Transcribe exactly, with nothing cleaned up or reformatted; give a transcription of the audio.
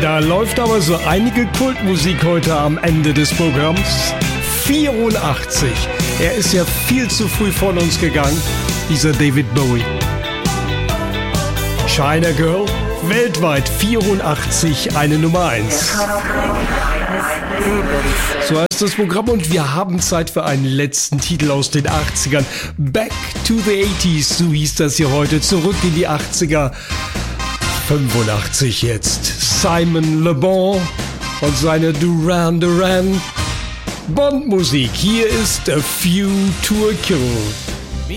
Da läuft aber so einige Kultmusik heute am Ende des Programms. vierundachtzig. Er ist ja viel zu früh von uns gegangen, dieser David Bowie. China Girl, weltweit vierundachtzig eine Nummer eins. So heißt das Programm und wir haben Zeit für einen letzten Titel aus den achtzigern. Back to the eighties, so hieß das hier heute. Zurück in die achtziger. fünfundachtzig jetzt. Simon Le Bon und seine Duran Duran Bond-Musik. Hier ist A View to a Kill.